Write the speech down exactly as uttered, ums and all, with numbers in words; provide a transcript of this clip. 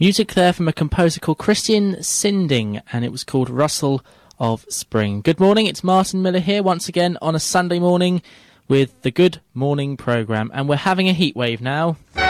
Music there from a composer called Christian Sinding, and it was called Rustle of Spring. Good morning, it's Martin Miller here once again on a Sunday morning with the Good Morning programme, and we're having a heat wave now.